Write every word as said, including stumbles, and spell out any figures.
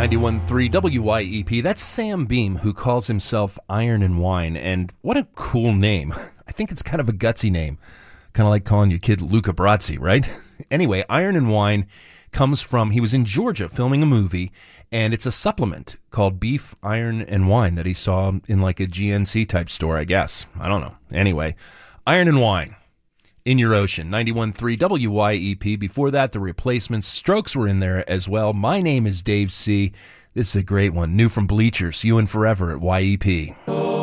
ninety-one point three W Y E P. That's Sam Beam, who calls himself Iron and Wine. And what a cool name. I think it's kind of a gutsy name. Kind of like calling your kid Luca Brasi, right? Anyway, Iron and Wine comes from, he was in Georgia filming a movie, and it's a supplement called Beef, Iron, and Wine that he saw in like a G N C type store, I guess. I don't know. Anyway, Iron and Wine, In Your Ocean, ninety-one point three W Y E P. Before that, The Replacements, Strokes were in there as well. My name is Dave C. This is a great one. New from Bleachers, You and Forever at Y E P.